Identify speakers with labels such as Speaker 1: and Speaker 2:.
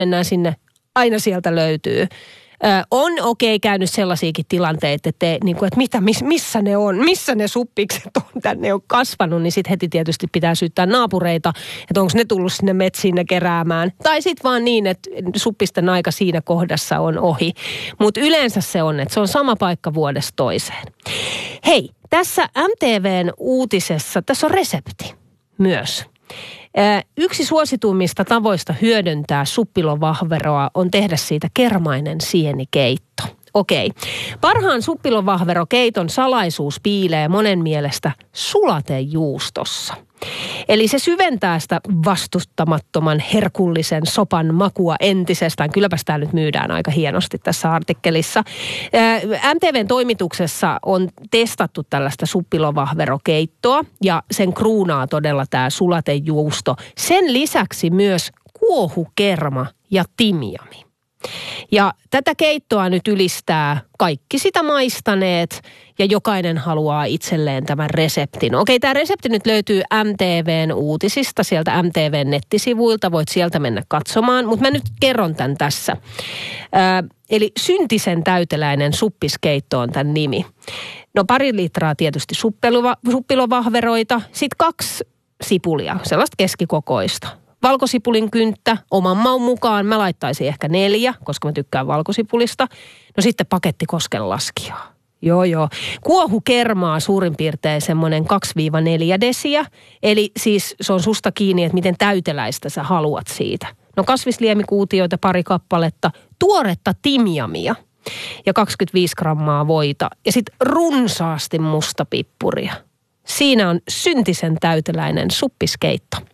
Speaker 1: mennään sinne, aina sieltä löytyy. On käynyt sellaisiakin tilanteita, että missä ne on, missä ne suppikset on tänne on kasvanut, niin sitten heti tietysti pitää syyttää naapureita, että onko ne tullut sinne metsiin ne keräämään. Tai sitten vaan niin, että suppisten aika siinä kohdassa on ohi. Mutta yleensä se on, että se on sama paikka vuodesta toiseen. Hei, tässä MTVn uutisessa, tässä on resepti myös. Yksi suosituimmista tavoista hyödyntää suppilovahveroa on tehdä siitä kermainen sienikeitto. Okei. Parhaan suppilovahverokeiton salaisuus piilee monen mielestä sulatejuustossa. Eli se syventää sitä vastustamattoman herkullisen sopan makua entisestään. Kylläpäs tämä nyt myydään aika hienosti tässä artikkelissa. MTVn toimituksessa on testattu tällaista suppilovahverokeittoa ja sen kruunaa todella tämä sulatejuusto. Sen lisäksi myös kuohukerma ja timjami. Ja tätä keittoa nyt ylistää kaikki sitä maistaneet ja jokainen haluaa itselleen tämän reseptin. Okei, tämä resepti nyt löytyy MTVn uutisista, sieltä MTVn nettisivuilta, voit sieltä mennä katsomaan, mutta mä nyt kerron tämän tässä. Eli syntisen täyteläinen suppiskeitto on tämän nimi. No 2 litraa tietysti suppilovahveroita, sitten 2 sipulia, sellaista keskikokoista. Valkosipulin kynttä, oman maun mukaan. Mä laittaisin ehkä 4, koska mä tykkään valkosipulista. No sitten pakettikosken laskijaa. Joo. Kuohukermaa suurin piirtein semmoinen 2-4 desiä. Eli siis se on susta kiinni, että miten täyteläistä sä haluat siitä. No kasvisliemikuutioita 2 kappaletta, tuoretta timjamia ja 25 grammaa voita. Ja sitten runsaasti mustapippuria. Siinä on syntisen täyteläinen suppiskeitto.